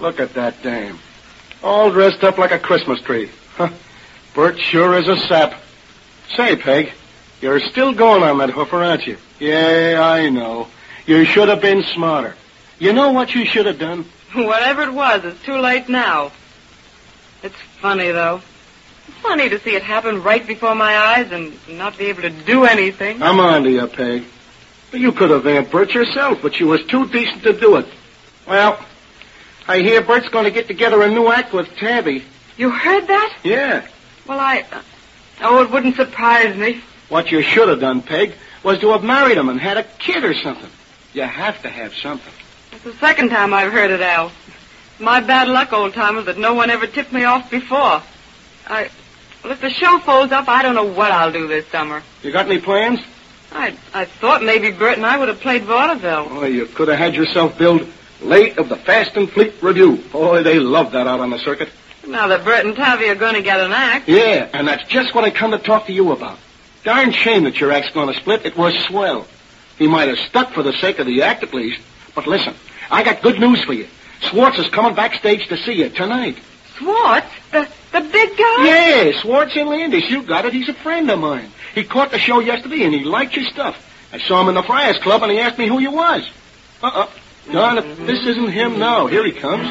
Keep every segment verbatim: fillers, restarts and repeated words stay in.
Look at that dame. All dressed up like a Christmas tree. Huh. Bert sure is a sap. Say, Peg, you're still going on that hoofer, aren't you? Yeah, I know. You should have been smarter. You know what you should have done? Whatever it was, it's too late now. It's funny, though. Funny to see it happen right before my eyes and not be able to do anything. I'm on to you, Peg. You could have vamped Bert yourself, but you was too decent to do it. Well, I hear Bert's going to get together a new act with Tabby. You heard that? Yeah. Well, I... Uh, oh, it wouldn't surprise me. What you should have done, Peg, was to have married him and had a kid or something. You have to have something. It's the second time I've heard it, Al. My bad luck, old-timers, that no one ever tipped me off before. I... Well, if the show folds up, I don't know what I'll do this summer. You got any plans? I I thought maybe Bert and I would have played vaudeville. Oh, you could have had yourself billed late of the Fast and Fleet Review. Boy, they love that out on the circuit. Now that Bert and Tavi are going to get an act. Yeah, and that's just what I come to talk to you about. Darn shame that your act's going to split. It was swell. He might have stuck for the sake of the act, at least. But listen, I got good news for you. Schwartz is coming backstage to see you tonight. Schwartz? The the big guy? Yeah, Schwartz in Landis. You got it. He's a friend of mine. He caught the show yesterday, and he liked your stuff. I saw him in the Friars Club, and he asked me who you was. Uh-uh. Darn, if this isn't him now. Here he comes.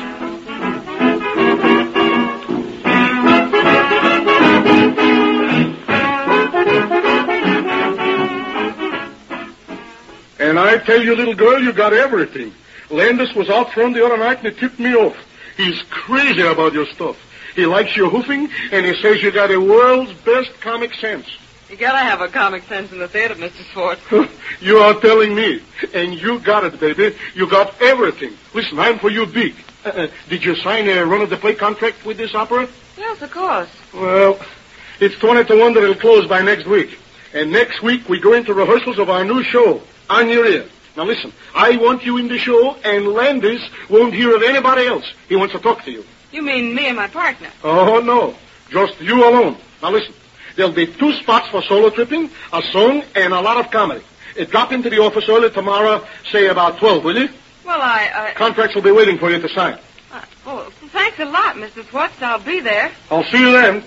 And I tell you, little girl, you got everything. Landis was out front the other night, and he tipped me off. He's crazy about your stuff. He likes your hoofing, and he says you got a world's best comic sense. You gotta have a comic sense in the theater, Mister Schwartz. You are telling me. And you got it, baby. You got everything. Listen, I'm for you big. Uh, did you sign a run-of-the-play contract with this opera? Yes, of course. Well, it's twenty to one that it'll close by next week. And next week we go into rehearsals of our new show, On Your Ear. Now listen, I want you in the show, and Landis won't hear of anybody else. He wants to talk to you. You mean me and my partner? Oh, no. Just you alone. Now listen, there'll be two spots for solo tripping, a song, and a lot of comedy. Uh, drop into the office early tomorrow, say about twelve, will you? Well, I... I... Contracts will be waiting for you to sign. Uh, well, thanks a lot, Mister Schwartz. I'll be there. I'll see you then.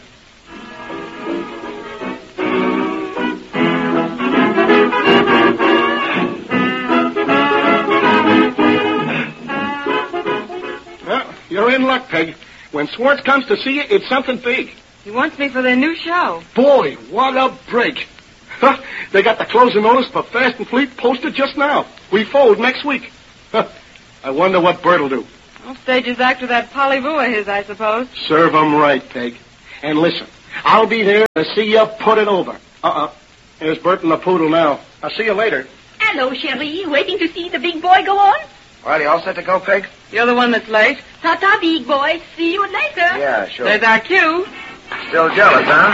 Well, you're in luck, Peg. When Schwartz comes to see you, it's something big. He wants me for their new show. Boy, what a break. Huh, they got the closing notice for Fast and Fleet posted just now. We fold next week. Huh, I wonder what Bert'll do. Well, stage his act with that Polly Voo of his, I suppose. Serve 'em right, Peg. And listen, I'll be there to see you put it over. Uh-uh. Here's Bert and the poodle now. I'll see you later. Hello, Cherie. Waiting to see the big boy go on? Well, you all set to go, Peg? You're the one that's late. Ta-ta, big boy. See you later. Yeah, sure. There's our cue. Still jealous, huh?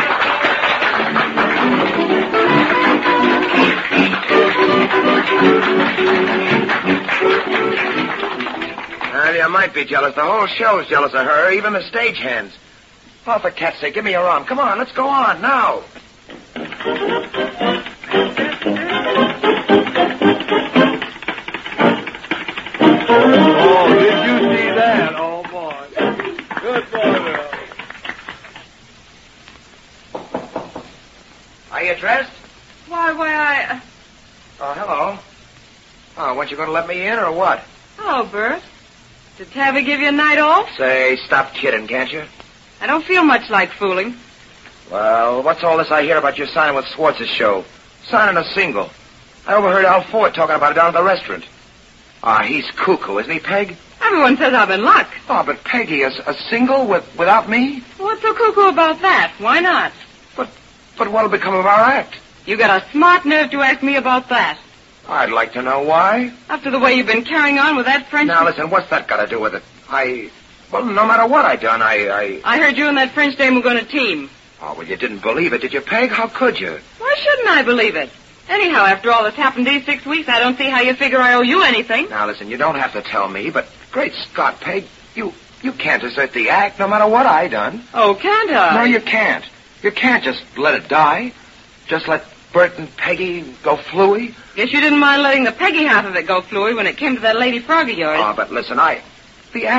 Well, you might be jealous. The whole show's jealous of her, even the stagehands. Oh, for cat's sake, give me your arm. Come on, let's go on, now. Oh, did you see that? Oh, boy. Good boy, Bill. Are you dressed? Why, why, I... Oh, hello. Oh, weren't you going to let me in, or what? Hello, Bert. Did Tabby give you a night off? Say, stop kidding, can't you? I don't feel much like fooling. Well, what's all this I hear about you signing with Schwartz's show? Signing a single. I overheard Al Ford talking about it down at the restaurant. Ah, he's cuckoo, isn't he, Peg? Everyone says I'm in luck. Oh, but Peggy, a, a single with without me? What's so cuckoo about that? Why not? But but what'll become of our act? You got a smart nerve to ask me about that. I'd like to know why. After the way you've been carrying on with that French... Now, listen, what's that got to do with it? I... Well, no matter what I done, I... I, I heard you and that French dame were going to team. Oh, well, you didn't believe it, did you, Peg? How could you? Why shouldn't I believe it? Anyhow, after all that's happened these six weeks, I don't see how you figure I owe you anything. Now, listen, you don't have to tell me, but great Scott, Peg, you you can't desert the act no matter what I done. Oh, can't I? No, you can't. You can't just let it die. Just let Bert and Peggy go flooey. Guess you didn't mind letting the Peggy half of it go flooey when it came to that Lady Frog of yours. Oh, but listen, I... The act...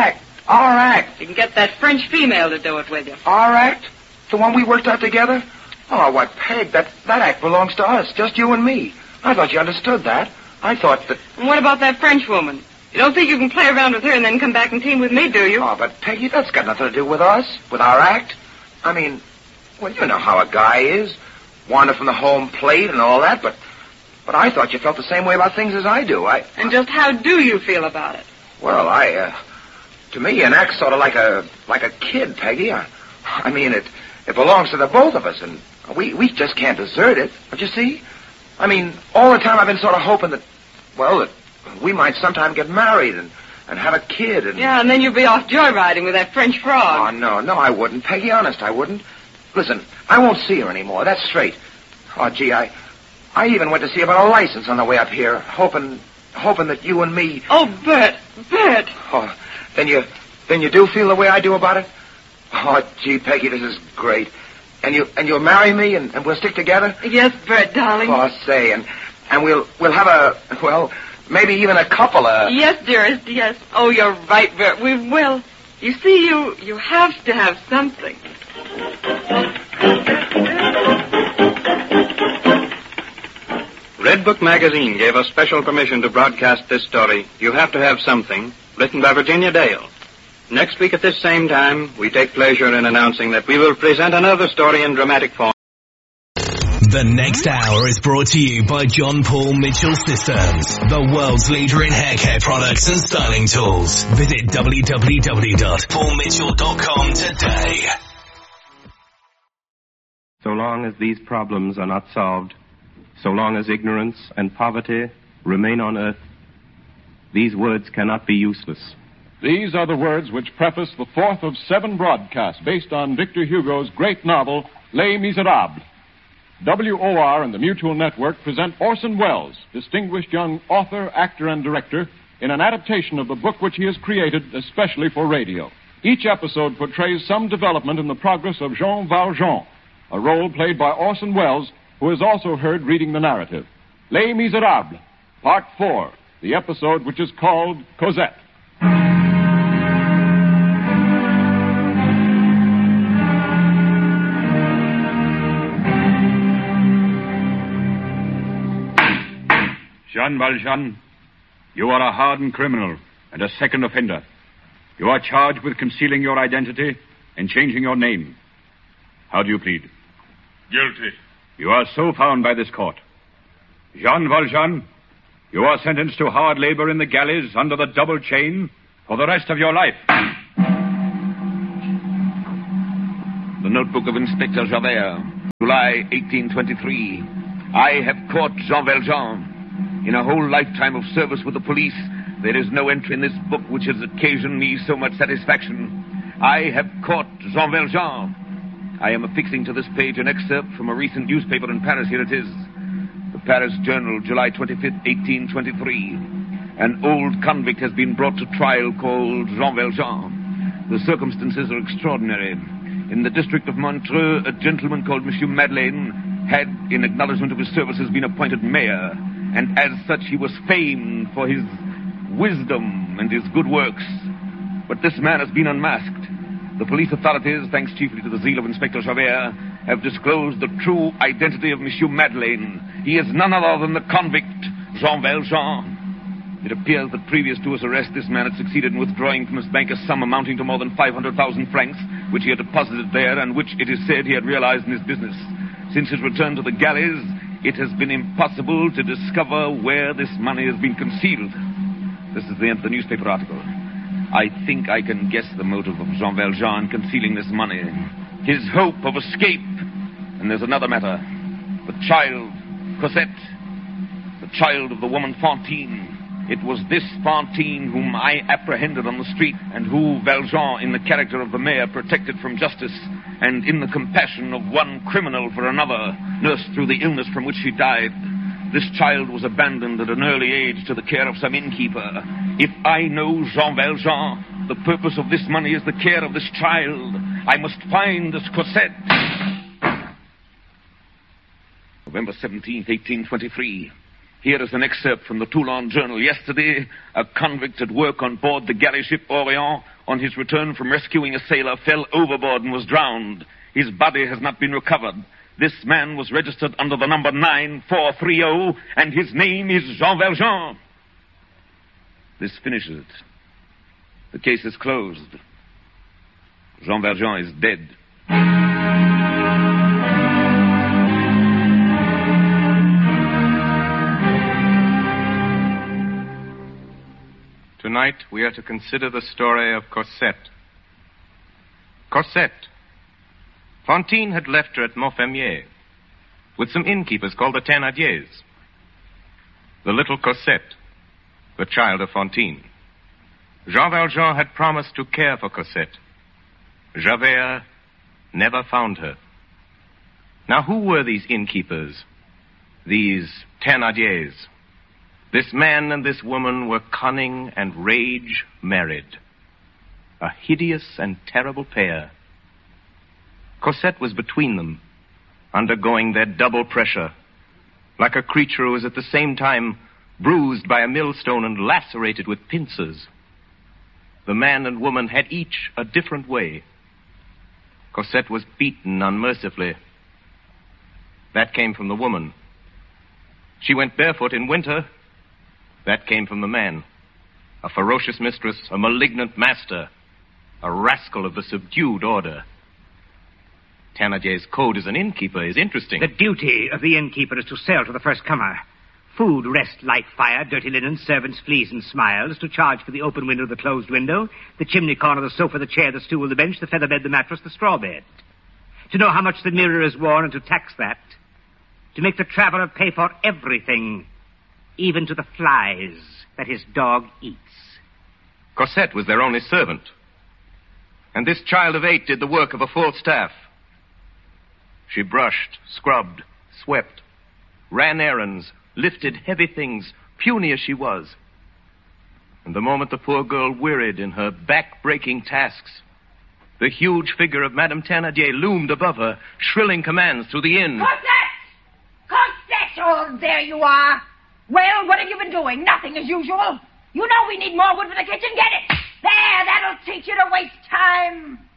Our act. You can get that French female to do it with you. Our act? The one we worked out together? Oh, what, Peg, that, that act belongs to us, just you and me. I thought you understood that. I thought that... And what about that French woman? You don't think you can play around with her and then come back and team with me, do you? Oh, but Peggy, that's got nothing to do with us, with our act. I mean, well, you know how a guy is. Wander from the home plate and all that, but... But I thought you felt the same way about things as I do. I... And just how do you feel about it? Well, I, uh... To me, an act's sort of like a... like a kid, Peggy. I, I mean, it... It belongs to the both of us, and we, we just can't desert it. Don't you see? I mean, all the time I've been sort of hoping that... Well, that we might sometime get married and, and have a kid and... Yeah, and then you'll be off joyriding with that French frog. Oh, no, no, I wouldn't, Peggy. Honest, I wouldn't. Listen, I won't see her anymore. That's straight. Oh, gee, I... I even went to see about a license on the way up here, hoping... hoping that you and me... Oh, Bert, Bert! Oh, then you... then you do feel the way I do about it? Oh, gee, Peggy, this is great. And you and you'll marry me and, and we'll stick together? Yes, Bert, darling. Oh, say, and and we'll we'll have a well, maybe even a couple of... Yes, dearest, yes. Oh, you're right, Bert. We will. You see, you you have to have something. Red Book Magazine gave us special permission to broadcast this story, You Have to Have Something, written by Virginia Dale. Next week at this same time, we take pleasure in announcing that we will present another story in dramatic form. The next hour is brought to you by John Paul Mitchell Systems, the world's leader in hair care products and styling tools. Visit w w w dot paul mitchell dot com today. So long as these problems are not solved, so long as ignorance and poverty remain on earth, these words cannot be useless. These are the words which preface the fourth of seven broadcasts based on Victor Hugo's great novel, Les Miserables. W O R and the Mutual Network present Orson Welles, distinguished young author, actor, and director, in an adaptation of the book which he has created especially for radio. Each episode portrays some development in the progress of Jean Valjean, a role played by Orson Welles, who is also heard reading the narrative. Les Miserables, Part four, the episode which is called Cosette. Jean Valjean, you are a hardened criminal and a second offender. You are charged with concealing your identity and changing your name. How do you plead? Guilty. You are so found by this court. Jean Valjean, you are sentenced to hard labor in the galleys under the double chain for the rest of your life. The notebook of Inspector Javert, July eighteen twenty-three. I have caught Jean Valjean. In a whole lifetime of service with the police, there is no entry in this book which has occasioned me so much satisfaction. I have caught Jean Valjean. I am affixing to this page an excerpt from a recent newspaper in Paris. Here it is. The Paris Journal, July twenty-fifth, eighteen twenty-three. An old convict has been brought to trial called Jean Valjean. The circumstances are extraordinary. In the district of Montreux, a gentleman called Monsieur Madeleine had, in acknowledgement of his services, been appointed mayor. And as such, he was famed for his wisdom and his good works. But this man has been unmasked. The police authorities, thanks chiefly to the zeal of Inspector Javert, have disclosed the true identity of Monsieur Madeleine. He is none other than the convict, Jean Valjean. It appears that previous to his arrest, this man had succeeded in withdrawing from his bank a sum amounting to more than five hundred thousand francs, which he had deposited there and which, it is said, he had realized in his business. Since his return to the galleys, it has been impossible to discover where this money has been concealed. This is the end of the newspaper article. I think I can guess the motive of Jean Valjean concealing this money. His hope of escape. And there's another matter. The child, Cosette. The child of the woman Fantine. It was this Fantine whom I apprehended on the street and who Valjean, in the character of the mayor, protected from justice and in the compassion of one criminal for another, nursed through the illness from which she died. This child was abandoned at an early age to the care of some innkeeper. If I know Jean Valjean, the purpose of this money is the care of this child. I must find this Cosette. November seventeenth, eighteen twenty-three. Here is an excerpt from the Toulon Journal. Yesterday, a convict at work on board the galley ship Orient on his return from rescuing a sailor, fell overboard and was drowned. His body has not been recovered. This man was registered under the number nine four three zero, and his name is Jean Valjean. This finishes it. The case is closed. Jean Valjean is dead. Tonight we are to consider the story of Cosette. Cosette. Fantine had left her at Montfermier with some innkeepers called the Thénardiers. The little Cosette, the child of Fantine. Jean Valjean had promised to care for Cosette. Javert never found her. Now, who were these innkeepers? These Thénardiers? This man and this woman were cunning and rage married. A hideous and terrible pair. Cosette was between them, undergoing their double pressure, like a creature who was at the same time bruised by a millstone and lacerated with pincers. The man and woman had each a different way. Cosette was beaten unmercifully. That came from the woman. She went barefoot in winter. That came from the man. A ferocious mistress, a malignant master, a rascal of the subdued order. Thénardier's code as an innkeeper is interesting. The duty of the innkeeper is to sell to the first comer. Food, rest, light, fire, dirty linen, servants, fleas, and smiles, to charge for the open window, the closed window, the chimney corner, the sofa, the chair, the stool, the bench, the feather bed, the mattress, the straw bed. To know how much the mirror is worn and to tax that. To make the traveler pay for everything, even to the flies that his dog eats. Cosette was their only servant. And this child of eight did the work of a full staff. She brushed, scrubbed, swept, ran errands, lifted heavy things, puny as she was. And the moment the poor girl wearied in her back-breaking tasks, the huge figure of Madame Thénardier loomed above her, shrilling commands through the inn. Cosette! Cosette! Oh, there you are. Well, what have you been doing? Nothing as usual. You know we need more wood for the kitchen. Get it. There, that'll teach you to waste time.